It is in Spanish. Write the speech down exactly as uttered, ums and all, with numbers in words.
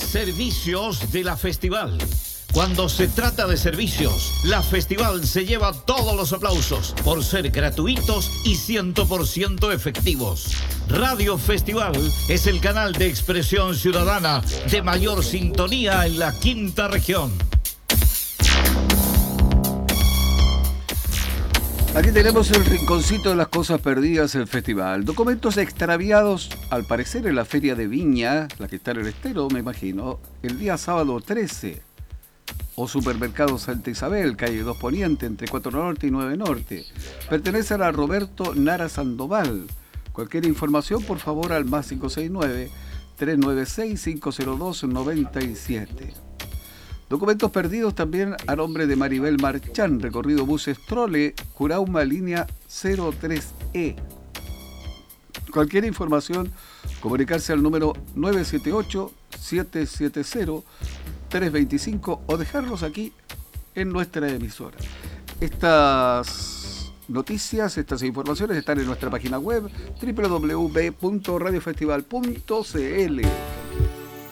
Servicios de la Festival. Cuando se trata de servicios, la Festival se lleva todos los aplausos por ser gratuitos y cien por ciento efectivos. Radio Festival es el canal de expresión ciudadana de mayor sintonía en la quinta región. Aquí tenemos el rinconcito de las cosas perdidas del festival. Documentos extraviados, al parecer, en la feria de Viña, la que está en el Estero, me imagino, el día sábado trece. O Supermercado Santa Isabel, calle dos Poniente, entre cuatro Norte y nueve Norte. Pertenecen a Roberto Nara Sandoval. Cualquier información, por favor, al más cinco seis nueve, tres nueve seis, cinco cero dos, nueve siete. Documentos perdidos también a nombre de Maribel Marchán, recorrido buses Trole, Curauma, línea cero tres E. Cualquier información, comunicarse al número nueve siete ocho, siete siete cero, tres dos cinco o dejarlos aquí en nuestra emisora. Estas noticias, estas informaciones están en nuestra página web doble u doble u doble u punto radio festival punto c l.